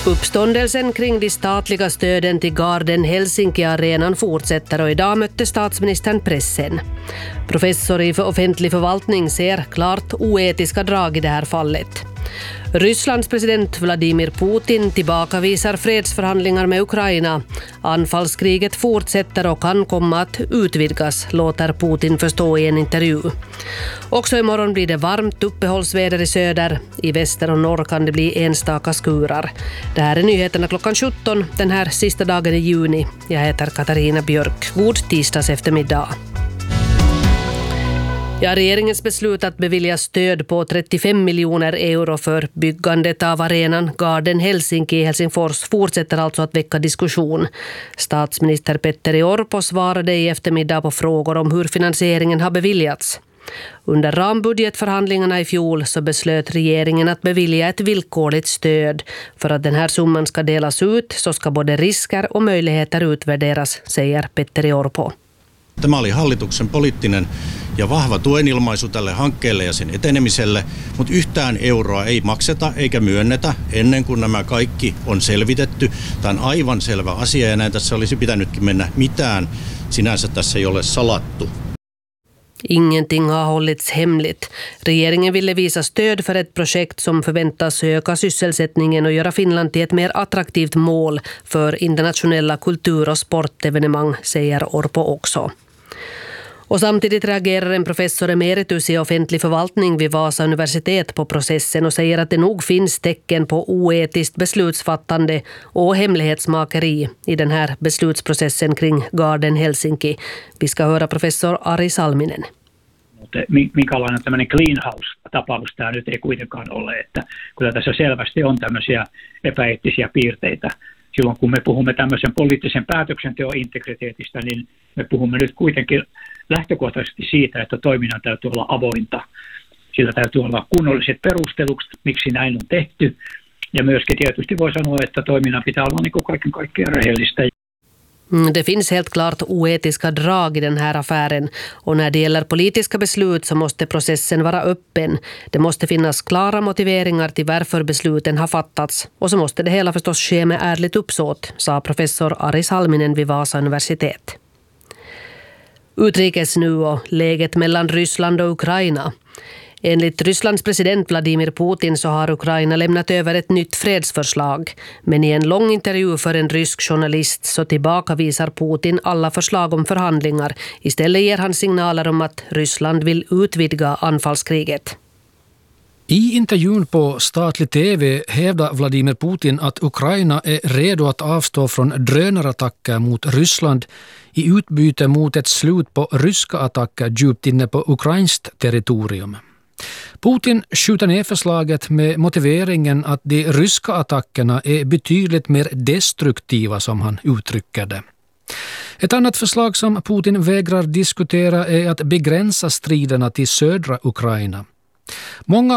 Uppståndelsen kring de statliga stöden till Garden Helsinki-arenan fortsätter och idag mötte statsministern pressen. Professor i offentlig förvaltning ser klart oetiska drag i det här fallet. Rysslands president Vladimir Putin tillbakavisar fredsförhandlingar med Ukraina. Anfallskriget fortsätter och kan komma att utvidgas, låter Putin förstå i en intervju. Också imorgon blir det varmt uppehållsväder i söder. I väster och norr kan det bli enstaka skurar. Det här är nyheterna klockan 17 den här sista dagen i juni. Jag heter Katarina Björk. God tisdags eftermiddag. Ja, regeringens beslut att bevilja stöd på 35 miljoner euro för byggandet av arenan Garden Helsinki i Helsingfors fortsätter alltså att väcka diskussion. Statsminister Petteri Orpo svarade i eftermiddag på frågor om hur finansieringen har beviljats. Under rambudgetförhandlingarna i fjol så beslöt regeringen att bevilja ett villkorligt stöd. För att den här summan ska delas ut så ska både risker och möjligheter utvärderas, säger Petteri Orpo. Tämä oli hallituksen poliittinen ja vahva tuenilmaisu tälle hankkeelle ja sen etenemiselle, mutta yhtään euroa ei makseta eikä myönnetä ennen kuin nämä kaikki on selvitetty. Tämä on aivan selvä asia ja näin tässä olisi pitänytkin mennä. Mitään sinänsä tässä ei ole salattu. Ingenting har hållits hemligt. Regeringen ville visa stöd för ett projekt som förväntas öka sysselsättningen och göra Finland till ett mer attraktivt mål för internationella kultur- och sportevenemang, säger Orpo också. Och samtidigt reagerar en professor emeritus i offentlig förvaltning vid Vasa universitet på processen och säger att det nog finns tecken på oetiskt beslutsfattande och hemlighetsmakeri i den här beslutsprocessen kring Garden Helsinki. Vi ska höra professor Ari Salminen. Minkälainen tämmöinen clean house-tapaus tämä nyt ei kuitenkaan ole, että kyllä tässä selvästi on tämmöisiä epäeettisiä piirteitä. Silloin kun me puhumme tämmöisen poliittisen päätöksenteon integriteetistä, niin me puhumme nyt kuitenkin lähtökohtaisesti siitä, että toiminnan täytyy olla avointa. Sillä täytyy olla kunnolliset perustelut, miksi näin on tehty. Ja myöskin tietysti voi sanoa, että toiminnan pitää olla niin kuin kaiken kaikkiaan rehellistä. Det finns helt klart oetiska drag i den här affären och när det gäller politiska beslut så måste processen vara öppen. Det måste finnas klara motiveringar till varför besluten har fattats och så måste det hela förstås ske med ärligt uppsåt, sa professor Ari Salminen vid Vasa universitet. Utrikes nu och läget mellan Ryssland och Ukraina. Enligt Rysslands president Vladimir Putin så har Ukraina lämnat över ett nytt fredsförslag. Men i en lång intervju för en rysk journalist så tillbakavisar Putin alla förslag om förhandlingar. Istället ger han signaler om att Ryssland vill utvidga anfallskriget. I intervjun på statlig TV hävdar Vladimir Putin att Ukraina är redo att avstå från drönarattacker mot Ryssland i utbyte mot ett slut på ryska attacker djupt inne på ukrainskt territorium. Putin skjuter ner förslaget med motiveringen att de ryska attackerna är betydligt mer destruktiva, som han uttrycker det. Ett annat förslag som Putin vägrar diskutera är att begränsa striderna till södra Ukraina. Många